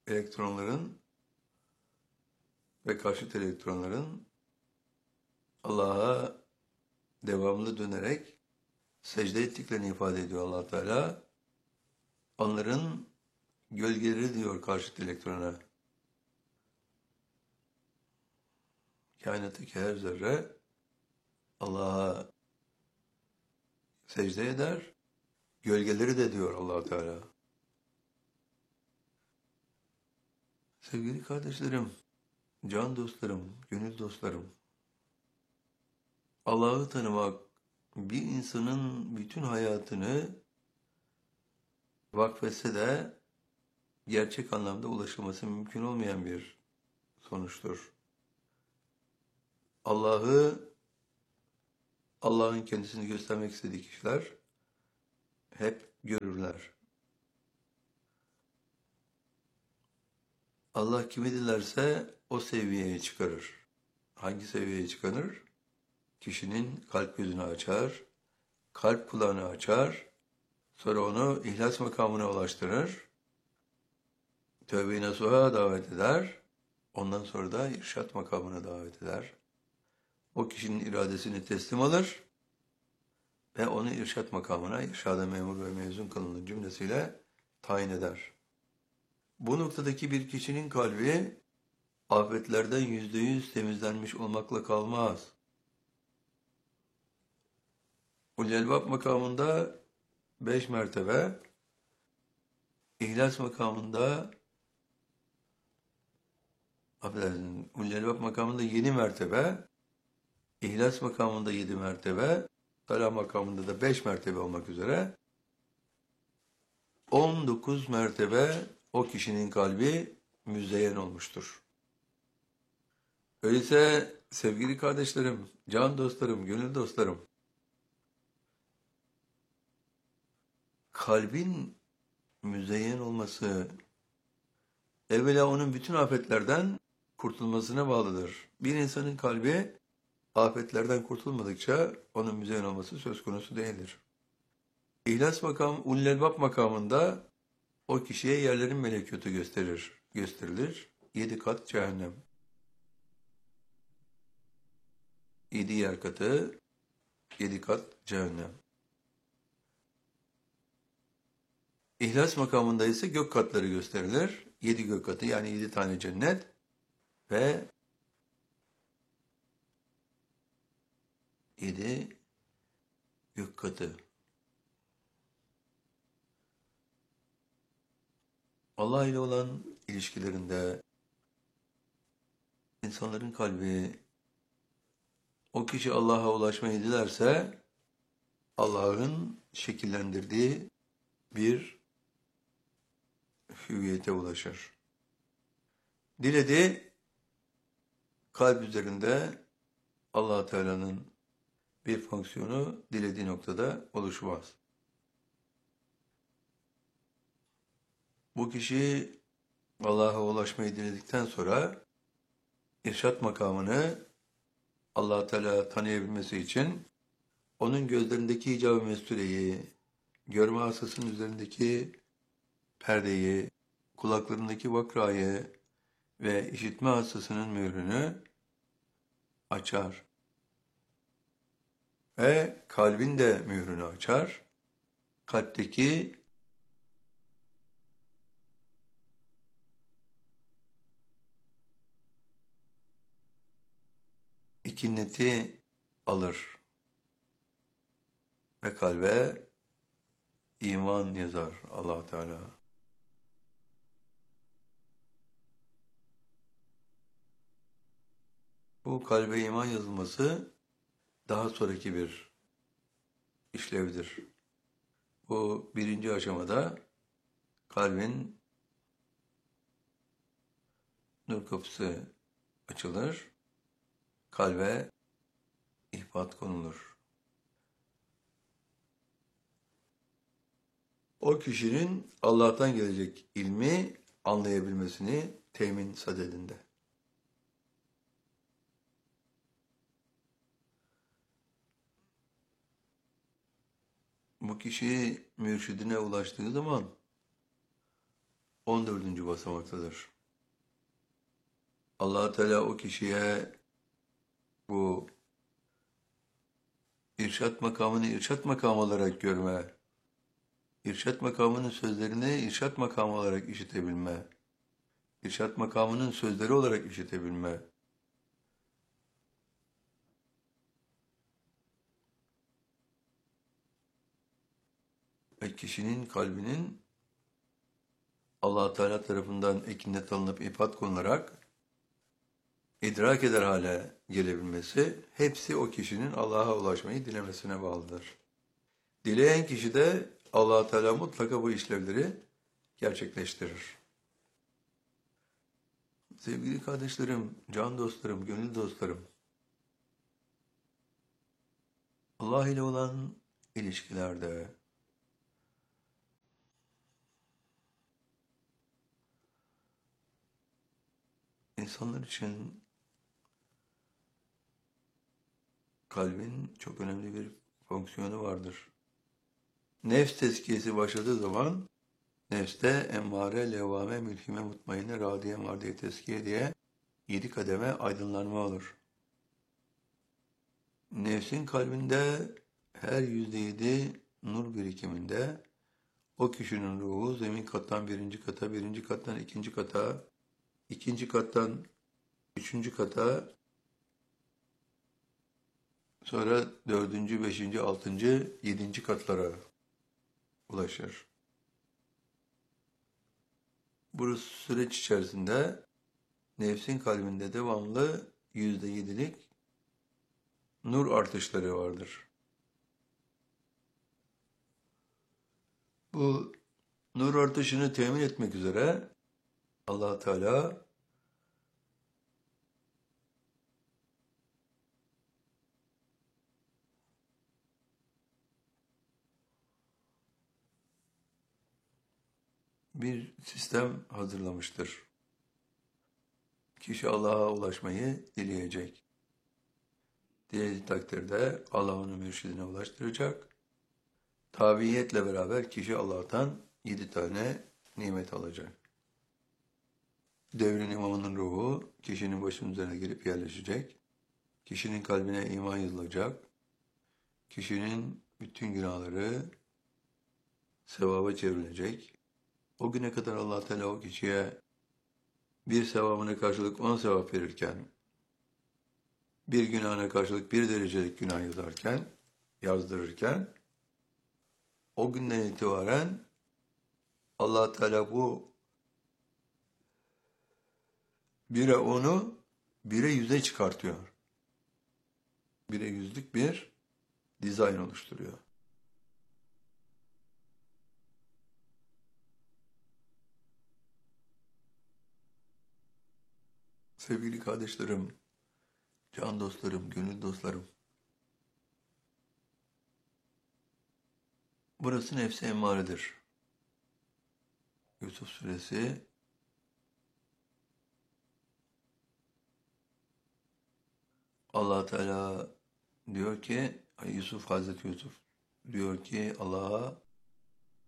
elektronların ve karşıt elektronların Allah'a devamlı dönerek secde ettiklerini ifade ediyor Allah Teala. Onların gölgeleri diyor karşıt elektrona. Kainattaki her zerre Allah'a secde eder. Gölgeleri de diyor Allah Teala. Sevgili kardeşlerim, can dostlarım, gönül dostlarım. Allah'ı tanımak bir insanın bütün hayatını vakfetse de gerçek anlamda ulaşılması mümkün olmayan bir sonuçtur. Allah'ın kendisini göstermek istediği kişiler hep görürler. Allah kimi dilerse o seviyeye çıkarır. Hangi seviyeye çıkarır? Kişinin kalp gözünü açar, kalp kulağını açar, sonra onu ihlas makamına ulaştırır, tövbe-i nasuha davet eder, ondan sonra da irşat makamına davet eder. O kişinin iradesini teslim alır ve onu irşat makamına, irşada memur ve mezun kılınır cümlesiyle tayin eder. Bu noktadaki bir kişinin kalbi afetlerden %100 temizlenmiş olmakla kalmaz. Ulelbab makamında 5 mertebe, İhlas makamında Ulelbab makamında 7 mertebe, İhlas makamında 7 mertebe, Salah makamında da 5 mertebe olmak üzere 19 mertebe o kişinin kalbi müzeyyen olmuştur. Öyleyse sevgili kardeşlerim, can dostlarım, gönül dostlarım, kalbin müzeyyen olması evvela onun bütün afetlerden kurtulmasına bağlıdır. Bir insanın kalbi afetlerden kurtulmadıkça onun müzeyyen olması söz konusu değildir. İhlas makam, Ulelbab makamında o kişiye yerlerin melekûtu gösterilir. 7 kat cehennem. 7 yer katı, 7 kat cehennem. İhlas makamında ise gök katları gösterilir. 7 gök katı yani 7 tane cennet ve 7 gök katı. Allah ile olan ilişkilerinde insanların kalbi o kişi Allah'a ulaşmayı dilerse Allah'ın şekillendirdiği bir hüviyete ulaşır. Diledi kalp üzerinde Allah Teala'nın bir fonksiyonu dilediği noktada oluşmaz. Bu kişi Allah'a ulaşmayı diledikten sonra irşat makamını Allah Teala tanıyabilmesi için onun gözlerindeki hicab-ı mestureyi, görme hastasının üzerindeki perdeyi, kulaklarındaki vakrayı ve işitme hastasının mührünü açar. Ve kalbin de mührünü açar. Kalpteki ikinneti alır ve kalbe iman yazar Allah Teala. Bu kalbe iman yazılması daha sonraki bir işlevdir. Bu birinci aşamada kalbin nur kapısı açılır, kalbe ihbat konulur. O kişinin Allah'tan gelecek ilmi anlayabilmesini temin sadedinde. Bu kişi mürşidine ulaştığı zaman 14. basamaktadır. Allah Teala o kişiye bu irşat makamını irşat makamı olarak görme, irşat makamının sözlerini irşat makamı olarak işitebilme, irşat makamının sözleri olarak işitebilme, ve kişinin kalbinin Allah Teala tarafından ekinet alınıp ifat konularak idrak eder hale gelebilmesi, hepsi o kişinin Allah'a ulaşmayı dilemesine bağlıdır. Dileyen kişi de Allah Teala mutlaka bu işlevleri gerçekleştirir. Sevgili kardeşlerim, can dostlarım, gönül dostlarım, Allah ile olan ilişkilerde insanlar için kalbin çok önemli bir fonksiyonu vardır. Nefs tezkiyesi başladığı zaman nefste emmare, levvame, mülhime, mutmainne, radiye, mardiye, tezkiye diye 7 kademe aydınlanma olur. Nefsin kalbinde her %7 nur birikiminde o kişinin ruhu zemin kattan birinci kata, birinci kattan ikinci kata, ikinci kattan üçüncü kata, sonra dördüncü, beşinci, altıncı, yedinci katlara ulaşır. Bu süreç içerisinde nefsin kalbinde devamlı %7'lik nur artışları vardır. Bu nur artışını temin etmek üzere Allah Teala bir sistem hazırlamıştır. Kişi Allah'a ulaşmayı dileyecek. Dilediği takdirde Allah onu mürşidine ulaştıracak. Tabiiyetle beraber kişi Allah'tan 7 tane nimet alacak. Devrin imamının ruhu kişinin başının üzerine gelip yerleşecek. Kişinin kalbine iman yazılacak. Kişinin bütün günahları sevaba çevrilecek. O güne kadar Allah Teala o kişiye bir sevabına karşılık 10 sevap verirken, bir günahına karşılık 1 derecelik günah yazdırırken, o günden itibaren Allah Teala bu 1'e 10'u 1'e 100'e çıkartıyor. 1'e 100'lük bir dizayn oluşturuyor. Sevgili kardeşlerim, can dostlarım, gönül dostlarım, burası nefs-i emmaredir. Yusuf Suresi Allah Teala diyor ki, Hazreti Yusuf diyor ki Allah'a,